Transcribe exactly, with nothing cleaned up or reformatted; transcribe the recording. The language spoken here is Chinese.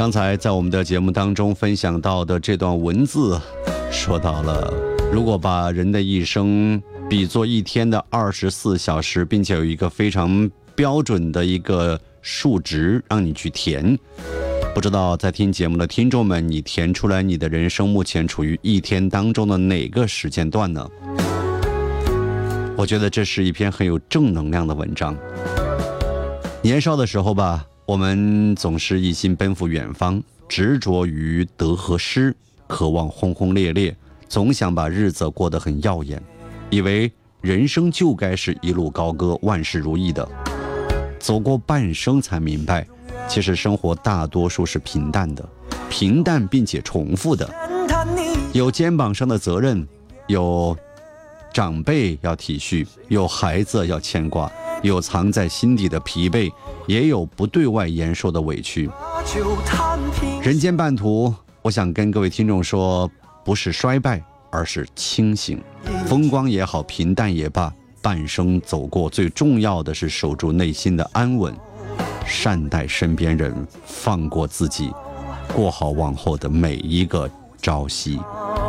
刚才在我们的节目当中分享到的这段文字，说到了，如果把人的一生比作一天的二十四小时，并且有一个非常标准的一个数值让你去填，不知道在听节目的听众们，你填出来你的人生目前处于一天当中的哪个时间段呢？我觉得这是一篇很有正能量的文章。年少的时候吧，我们总是一心奔赴远方，执着于得和失，渴望轰轰烈烈，总想把日子过得很耀眼，以为人生就该是一路高歌，万事如意的。走过半生才明白，其实生活大多数是平淡的，平淡并且重复的。有肩膀上的责任，有长辈要体恤，有孩子要牵挂，有藏在心底的疲惫，也有不对外言说的委屈。人间半途，我想跟各位听众说，不是衰败，而是清醒。风光也好，平淡也罢，半生走过，最重要的是守住内心的安稳，善待身边人，放过自己，过好往后的每一个朝夕。